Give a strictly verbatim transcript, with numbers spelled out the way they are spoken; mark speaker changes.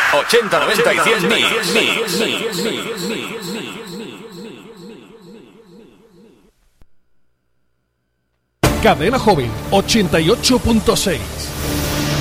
Speaker 1: ochenta, noventa y cien mil.
Speaker 2: Cadena Joven ochenta y ocho punto seis.